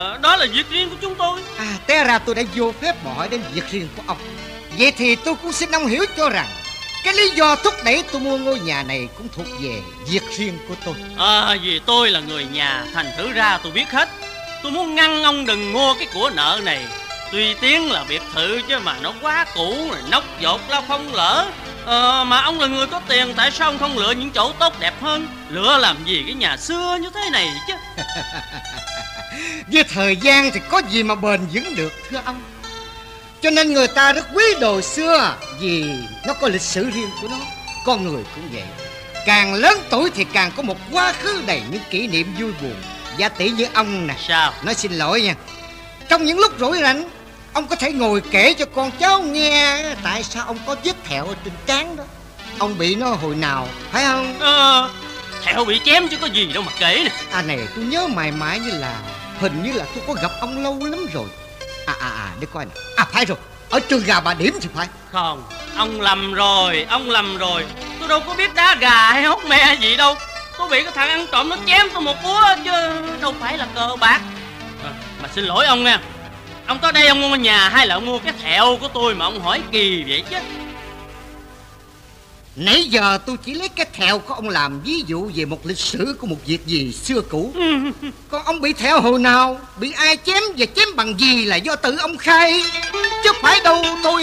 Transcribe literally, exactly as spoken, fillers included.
Đó là việc riêng của chúng tôi. À, té ra tôi đã vô phép mà hỏi đến việc riêng của ông. Vậy thì tôi cũng xin ông hiểu cho rằng cái lý do thúc đẩy tôi mua ngôi nhà này cũng thuộc về việc riêng của tôi. À, vì tôi là người nhà, thành thử ra tôi biết hết. Tôi muốn ngăn ông đừng mua cái của nợ này. Tuy tiếng là biệt thự chứ mà nó quá cũ rồi, nóc dột lao phong lỡ. Ờ, mà ông là người có tiền, tại sao ông không lựa những chỗ tốt đẹp hơn? Lựa làm gì cái nhà xưa như thế này chứ? Với thời gian thì có gì mà bền vững được, thưa ông. Cho nên người ta rất quý đồ xưa, vì nó có lịch sử riêng của nó. Con người cũng vậy, càng lớn tuổi thì càng có một quá khứ đầy những kỷ niệm vui buồn. Giả tỷ như ông nè. Sao? Nói xin lỗi nha, trong những lúc rỗi rảnh, ông có thể ngồi kể cho con cháu nghe tại sao ông có vết thẹo ở trên trán đó. Ông bị nó hồi nào, phải không? Ờ, thẹo bị chém chứ có gì đâu mà kể nè. À này, tôi nhớ mãi mãi như là hình như là tôi có gặp ông lâu lắm rồi. À à à, để coi nè. À phải rồi, ở trường Gà Bà Điểm thì phải. Không, ông lầm rồi, ông lầm rồi. Tôi đâu có biết đá gà hay hốc me gì đâu. Tôi bị cái thằng ăn trộm nó chém tôi một búa chứ đâu phải là cờ bạc. À, mà xin lỗi ông nha, ông tới đây ông mua nhà hay là ông mua cái thẹo của tôi mà ông hỏi kỳ vậy chứ? Nãy giờ tôi chỉ lấy cái thẹo của ông làm ví dụ về một lịch sử của một việc gì xưa cũ. Còn ông bị thẹo hồi nào, bị ai chém và chém bằng gì là do tự ông khai, chứ phải đâu tôi